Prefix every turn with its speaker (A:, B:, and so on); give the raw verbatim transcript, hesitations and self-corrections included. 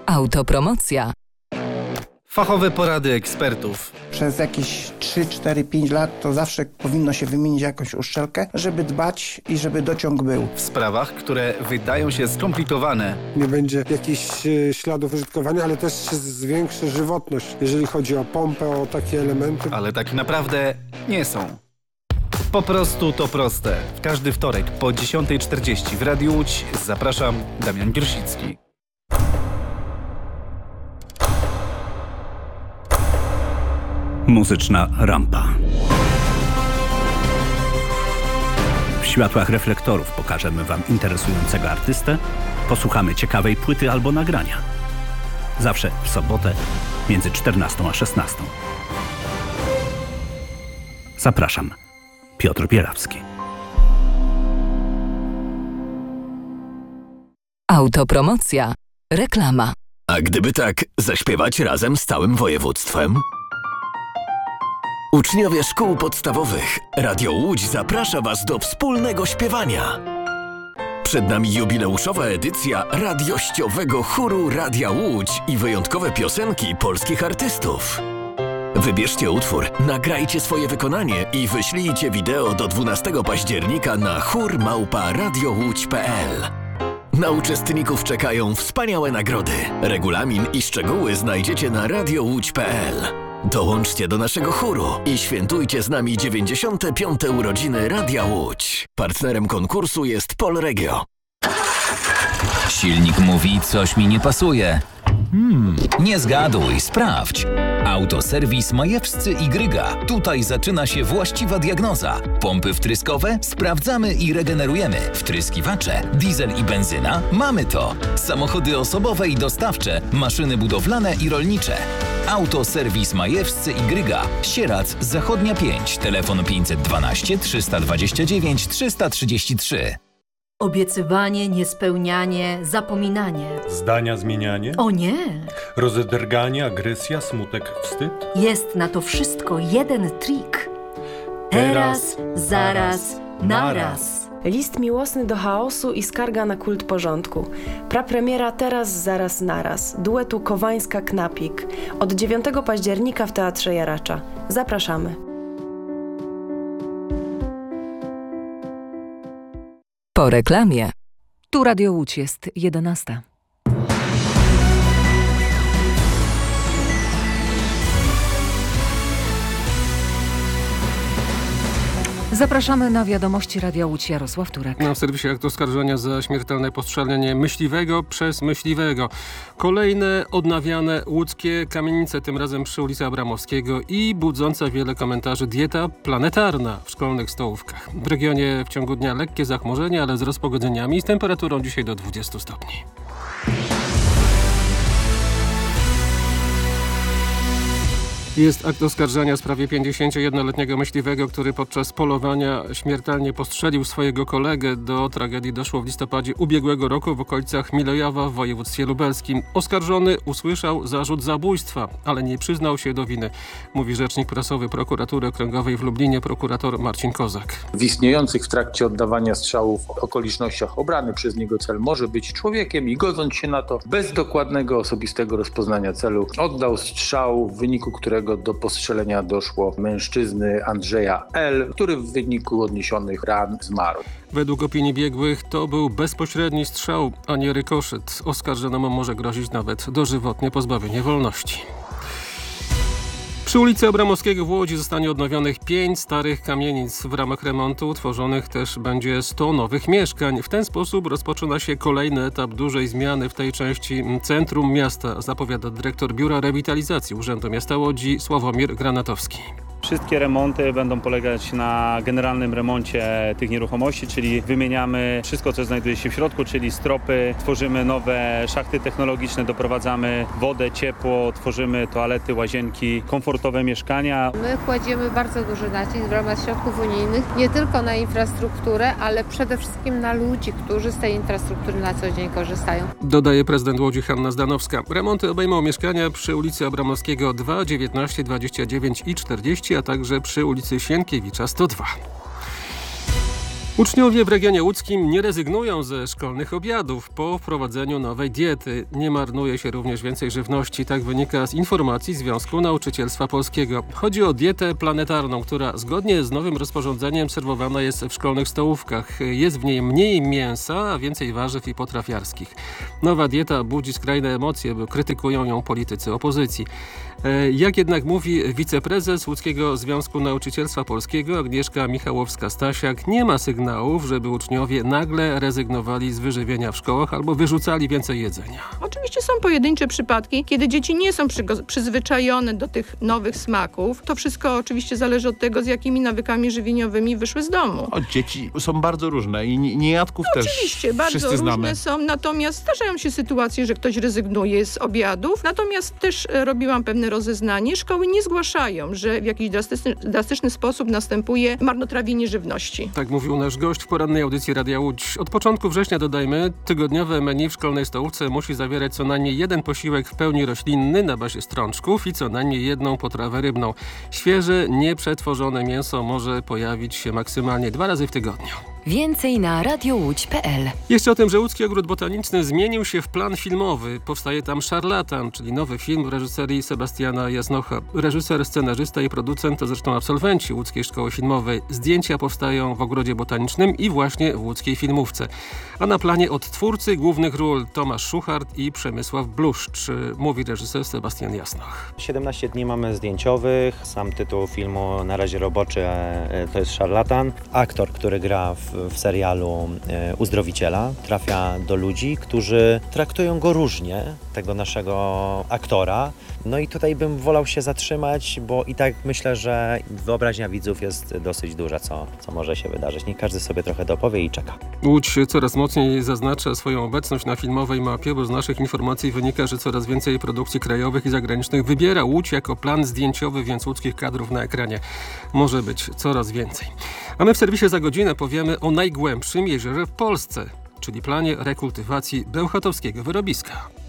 A: Autopromocja.
B: Fachowe porady ekspertów.
C: Przez jakieś trzy, cztery, pięć lat to zawsze powinno się wymienić jakąś uszczelkę, żeby dbać i żeby dociąg był.
B: W sprawach, które wydają się skomplikowane.
D: Nie będzie jakichś e, śladów użytkowania, ale też się zwiększy żywotność, jeżeli chodzi o pompę, o takie elementy.
B: Ale tak naprawdę nie są. Po prostu to proste. W każdy wtorek po dziesiątej czterdzieści w Radiu Łódź zapraszam, Damian Giersicki.
E: Muzyczna rampa. W światłach reflektorów pokażemy Wam interesującego artystę, posłuchamy ciekawej płyty albo nagrania. Zawsze w sobotę między czternastą a szesnastą. Zapraszam. Piotr Bielawski.
A: Autopromocja. Reklama.
F: A gdyby tak zaśpiewać razem z całym województwem? Uczniowie szkół podstawowych, Radio Łódź zaprasza Was do wspólnego śpiewania. Przed nami jubileuszowa edycja radiościowego chóru Radia Łódź i wyjątkowe piosenki polskich artystów. Wybierzcie utwór, nagrajcie swoje wykonanie i wyślijcie wideo do dwunastego października na chór małpa radiołódź kropka p l. Na uczestników czekają wspaniałe nagrody. Regulamin i szczegóły znajdziecie na radiołódź kropka p l. Dołączcie do naszego chóru i świętujcie z nami dziewięćdziesiąte piąte urodziny Radia Łódź. Partnerem konkursu jest Polregio.
G: Silnik mówi, coś mi nie pasuje. Hmm, nie zgaduj, sprawdź. Autoserwis Majewscy i Gryga. Tutaj zaczyna się właściwa diagnoza. Pompy wtryskowe? Sprawdzamy i regenerujemy. Wtryskiwacze? Diesel i benzyna? Mamy to. Samochody osobowe i dostawcze. Maszyny budowlane i rolnicze. Autoserwis Majewscy i Gryga. Sierac, Zachodnia pięć. Telefon pięćset dwanaście trzysta dwadzieścia dziewięć trzysta trzydzieści trzy.
H: Obiecywanie, niespełnianie, zapominanie.
I: Zdania zmienianie?
H: O nie!
I: Rozedrganie, agresja, smutek, wstyd?
H: Jest na to wszystko jeden trik. Teraz, zaraz, naraz.
J: List miłosny do chaosu i skarga na kult porządku. Prapremiera Teraz, zaraz, naraz. Duetu Kowańska-Knapik. Od dziewiątego października w Teatrze Jaracza. Zapraszamy.
A: Po reklamie.
K: Tu Radio Łódź, jest jedenasta. Zapraszamy na wiadomości Radia Łódź. Jarosław Turek.
L: Na serwisie akt oskarżenia za śmiertelne postrzelenie myśliwego przez myśliwego. Kolejne odnawiane łódzkie kamienice, tym razem przy ulicy Abramowskiego i budząca wiele komentarzy dieta planetarna w szkolnych stołówkach. W regionie w ciągu dnia lekkie zachmurzenie, ale z rozpogodzeniami i z temperaturą dzisiaj do dwudziestu stopni. Jest akt oskarżenia w sprawie pięćdziesięciojednoletniego myśliwego, który podczas polowania śmiertelnie postrzelił swojego kolegę. Do tragedii doszło w listopadzie ubiegłego roku w okolicach Milejowa w województwie lubelskim. Oskarżony usłyszał zarzut zabójstwa, ale nie przyznał się do winy, mówi rzecznik prasowy Prokuratury Okręgowej w Lublinie, prokurator Marcin Kozak.
M: W istniejących w trakcie oddawania strzałów okolicznościach obrany przez niego cel może być człowiekiem i godząc się na to, bez dokładnego osobistego rozpoznania celu oddał strzał, w wyniku którego do postrzelenia doszło mężczyzny Andrzeja L., który w wyniku odniesionych ran zmarł.
L: Według opinii biegłych to był bezpośredni strzał, a nie rykoszet. Oskarżonemu może grozić nawet dożywotnie pozbawienie wolności. Przy ulicy Abramowskiego w Łodzi zostanie odnowionych pięć starych kamienic. W ramach remontu tworzonych też będzie sto nowych mieszkań. W ten sposób rozpoczyna się kolejny etap dużej zmiany w tej części centrum miasta, zapowiada dyrektor Biura Rewitalizacji Urzędu Miasta Łodzi Sławomir Granatowski.
N: Wszystkie remonty będą polegać na generalnym remoncie tych nieruchomości, czyli wymieniamy wszystko, co znajduje się w środku, czyli stropy, tworzymy nowe szachty technologiczne, doprowadzamy wodę, ciepło, tworzymy toalety, łazienki, komfortowe mieszkania.
O: My kładziemy bardzo duży nacisk w ramach środków unijnych, nie tylko na infrastrukturę, ale przede wszystkim na ludzi, którzy z tej infrastruktury na co dzień korzystają.
L: Dodaje prezydent Łodzi Hanna Zdanowska. Remonty obejmą mieszkania przy ulicy Abramowskiego dwa, dziewiętnaście, dwadzieścia dziewięć i czterdzieści, a także przy ulicy Sienkiewicza sto dwa. Uczniowie w regionie łódzkim nie rezygnują ze szkolnych obiadów po wprowadzeniu nowej diety. Nie marnuje się również więcej żywności. Tak wynika z informacji Związku Nauczycielstwa Polskiego. Chodzi o dietę planetarną, która zgodnie z nowym rozporządzeniem serwowana jest w szkolnych stołówkach. Jest w niej mniej mięsa, a więcej warzyw i potraw jarskich. Nowa dieta budzi skrajne emocje, bo krytykują ją politycy opozycji. Jak jednak mówi wiceprezes Łódzkiego Związku Nauczycielstwa Polskiego Agnieszka Michałowska-Stasiak, nie ma sygnałów, żeby uczniowie nagle rezygnowali z wyżywienia w szkołach albo wyrzucali więcej jedzenia.
P: Oczywiście są pojedyncze przypadki, kiedy dzieci nie są przyzwyczajone do tych nowych smaków. To wszystko oczywiście zależy od tego, z jakimi nawykami żywieniowymi wyszły z domu.
Q: O, dzieci są bardzo różne i niejadków
P: no,
Q: też
P: oczywiście, bardzo
Q: wszyscy
P: różne
Q: znamy.
P: są, natomiast zdarzają się sytuacje, że ktoś rezygnuje z obiadów. Natomiast też robiłam pewne rozeznanie. Szkoły nie zgłaszają, że w jakiś drastyczny, drastyczny sposób następuje marnotrawienie żywności.
L: Tak mówił nasz gość w porannej audycji Radia Łódź. Od początku września, dodajmy, tygodniowe menu w szkolnej stołówce musi zawierać co najmniej jeden posiłek w pełni roślinny na bazie strączków i co najmniej jedną potrawę rybną. Świeże, nieprzetworzone mięso może pojawić się maksymalnie dwa razy w tygodniu.
A: Więcej na radiołódź kropka pe el.
L: Jeszcze o tym, że Łódzki Ogród Botaniczny zmienił się w plan filmowy. Powstaje tam Szarlatan, czyli nowy film w reżyserii Sebastiana Jasnocha. Reżyser, scenarzysta i producent to zresztą absolwenci Łódzkiej Szkoły Filmowej. Zdjęcia powstają w Ogrodzie Botanicznym i właśnie w łódzkiej filmówce. A na planie odtwórcy głównych ról Tomasz Szuchart i Przemysław Bluszcz, mówi reżyser Sebastian Jasnoch.
R: siedemnaście dni mamy zdjęciowych. Sam tytuł filmu na razie roboczy to jest Szarlatan. Aktor, który gra w w serialu Uzdrowiciela, trafia do ludzi, którzy traktują go różnie, tego naszego aktora. No i tutaj bym wolał się zatrzymać, bo i tak myślę, że wyobraźnia widzów jest dosyć duża, co, co może się wydarzyć. Niech każdy sobie trochę dopowie i czeka.
L: Łódź coraz mocniej zaznacza swoją obecność na filmowej mapie, bo z naszych informacji wynika, że coraz więcej produkcji krajowych i zagranicznych wybiera Łódź jako plan zdjęciowy, więc łódzkich kadrów na ekranie może być coraz więcej. A my w serwisie Za godzinę powiemy o najgłębszym jeziorze w Polsce, czyli planie rekultywacji bełchatowskiego wyrobiska.